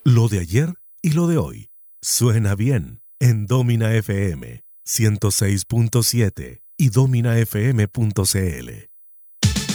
Lo de ayer y lo de hoy suena bien en Domina FM 106.7 y dominafm.cl.